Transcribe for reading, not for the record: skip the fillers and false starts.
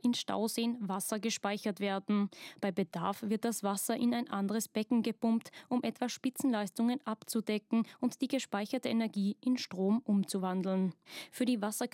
in Stauseen Wasser gespeichert werden. Bei Bedarf wird das Wasser in ein anderes Becken gepumpt, um etwa Spitzenleistungen abzudecken und die gespeicherte Energie in Strom umzuwandeln. Für die Wasserkraft